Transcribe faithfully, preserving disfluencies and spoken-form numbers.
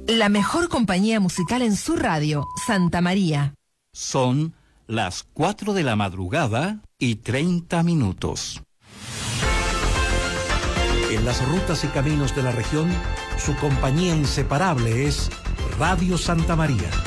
La mejor compañía musical en su radio, Santa María. Son las cuatro de la madrugada y treinta minutos. En las rutas y caminos de la región, su compañía inseparable es Radio Santa María.